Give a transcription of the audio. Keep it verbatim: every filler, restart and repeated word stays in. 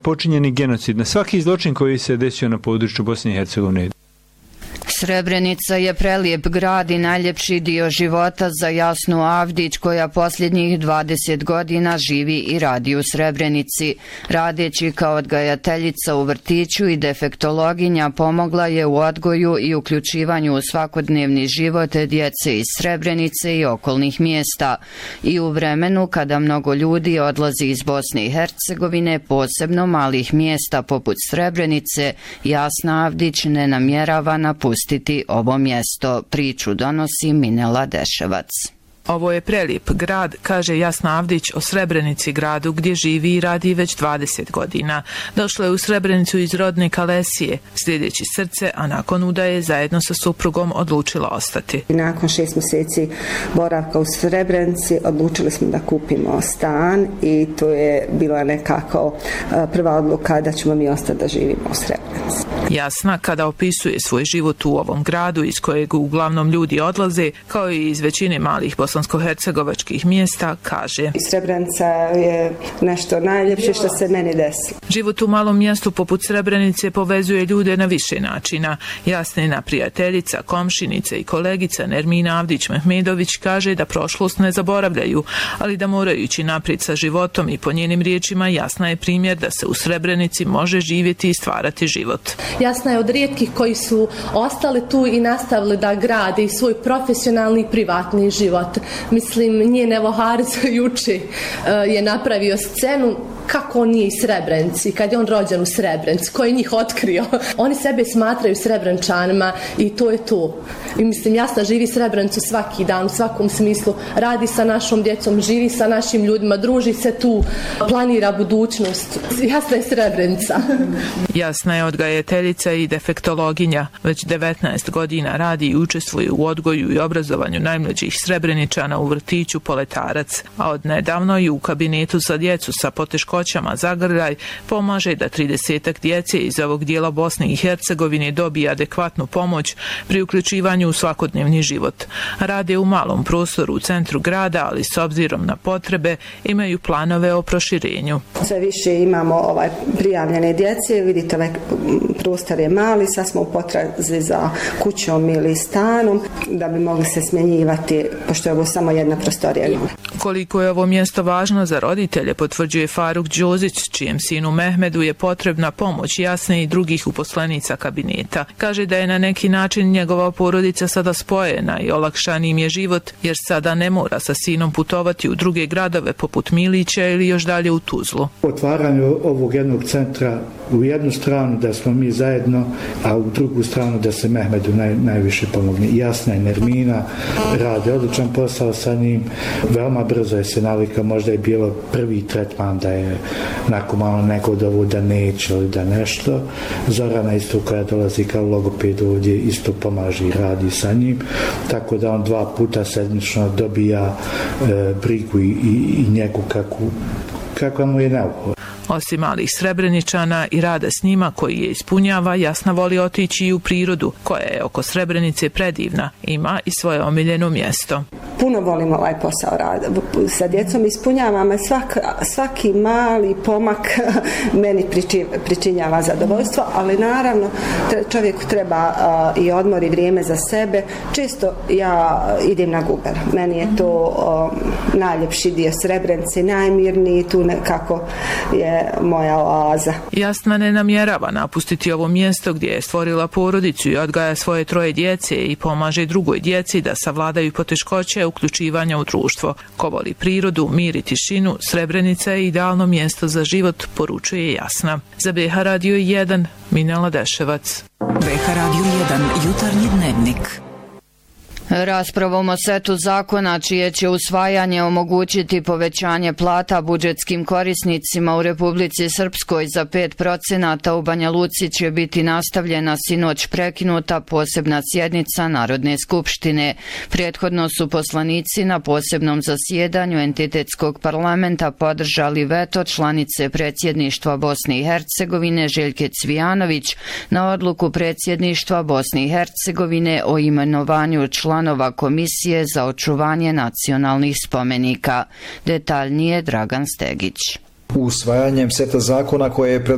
Počinjeni genocid na svaki zločin koji se desio na području Bosne i Hercegovine. Srebrenica je prelijep grad i najljepši dio života za Jasnu Avdić, koja posljednjih dvadeset godina živi i radi u Srebrenici. Radeći kao odgajateljica u vrtiću i defektologinja, pomogla je u odgoju i uključivanju u svakodnevni život djece iz Srebrenice i okolnih mjesta. I u vremenu kada mnogo ljudi odlazi iz Bosne i Hercegovine, posebno malih mjesta poput Srebrenice, Jasna Avdić ne namjerava napustiti ovo mjesto. Priču donosi Minela Deševac. Ovo je prelijep grad, kaže Jasna Avdić o Srebrenici, gradu gdje živi i radi već dvadeset godina. Došla je u Srebrenicu iz rodne Kalesije, slijedeći srce, a nakon udaje zajedno sa suprugom odlučila ostati. Nakon šest mjeseci boravka u Srebrenici odlučili smo da kupimo stan i to je bila nekako prva odluka da ćemo mi ostati da živimo u Srebrenici. Jasna, kada opisuje svoj život u ovom gradu iz kojeg uglavnom ljudi odlaze, kao i iz većine malih bosansko-hercegovačkih mjesta, kaže: Srebrenica je nešto najljepše što se meni desi. Život u malom mjestu poput Srebrenice povezuje ljude na više načina. Jasnina prijateljica, komšinica i kolegica Nermina Avdić-Mehmedović kaže da prošlost ne zaboravljaju, ali da moraju ići naprijed sa životom i po njenim riječima Jasna je primjer da se u Srebrenici može živjeti i stvarati život. Jasna je od rijetkih koji su ostali tu i nastavili da grade svoj profesionalni i privatni život. Mislim, njen evo Haris juče je napravio scenu kako on nije iz Srebrenici, kad je on rođen u Srebrenici, ko je njih otkrio. Oni sebe smatraju Srebrenčanima i to je to. I mislim, Jasna živi Srebrenicu svaki dan, u svakom smislu. Radi sa našom djecom, živi sa našim ljudima, druži se tu, planira budućnost. Jasna je Srebrenica. Jasna je odgajateljica i defektologinja. Već devetnaest godina radi i učestvuje u odgoju i obrazovanju najmlađih Srebreničana u vrtiću Poletarac, a od nedavno i u kabinetu za djecu sa poteškoćama Zagrljaj pomaže da tridesetak djece iz ovog dijela Bosne i Hercegovine dobije adekvatnu pomoć pri uključivanju u svakodnevni život. Rade u malom prostoru u centru grada, ali s obzirom na potrebe imaju planove o proširenju. Sve više imamo ovaj prijavljene djece, vidite ovaj prostor je mali, sad smo u potrazi za kućom ili stanom da bi mogli se smjenjivati, pošto je ovo samo jedna prostorija. Koliko je ovo mjesto važno za roditelje, potvrđuje Faruk Đozić, čijem sinu Mehmedu je potrebna pomoć Jasne i drugih uposlenica kabineta. Kaže da je na neki način njegova porodica sada spojena i olakšan im je život, jer sada ne mora sa sinom putovati u druge gradove poput Milića ili još dalje u Tuzlu. Otvaranje ovog jednog centra u jednu stranu da smo mi zajedno, a u drugu stranu da se Mehmedu naj, najviše pomogne. Jasna i Nermina rade odličan posao sa njim, veoma brzo je se navika, možda je bilo prvi tretman da je nakon malo neko dovu da neće ili da nešto. Zorana isto koja dolazi kao logoped ovdje isto pomaže i radi sa njim, tako da on dva puta sedmično dobija e, brigu i, i, i njegu kakvu, kakva mu je neophodna. Osim malih Srebreničana i rada s njima koji je ispunjava, Jasna voli otići i u prirodu, koja je oko Srebrenice predivna. Ima i svoje omiljeno mjesto. Puno volim ovaj posao rada. Sa djecom ispunjavam, svak, svaki mali pomak meni priči, pričinjava zadovoljstvo, ali naravno čovjeku treba uh, i odmor i vrijeme za sebe. Često ja idem na Guber. Meni je to uh, najljepši dio Srebrenice, najmirniji, tu nekako je moja oaza. Jasna ne namjerava napustiti ovo mjesto gdje je stvorila porodicu i odgaja svoje troje djece i pomaže drugoj djeci da savladaju poteškoće uključivanja u društvo. Ko voli prirodu, mir i tišinu, Srebrenica je idealno mjesto za život, poručuje Jasna. Za B H Radio jedan, Minela Deševac. B H Radio jedan, jutarnji dnevnik. Raspravom o setu zakona čije će usvajanje omogućiti povećanje plata budžetskim korisnicima u Republici Srpskoj za pet procenata u Banja Luci će biti nastavljena sinoć prekinuta posebna sjednica Narodne skupštine. Prethodno su poslanici na posebnom zasjedanju entitetskog parlamenta podržali veto članice predsjedništva Bosne i Hercegovine Željke Cvijanović na odluku predsjedništva Bosne i Hercegovine o imenovanju člana članova Komisije za očuvanje nacionalnih spomenika. Detaljnije Dragan Stegić. Usvajanjem seta zakona koje je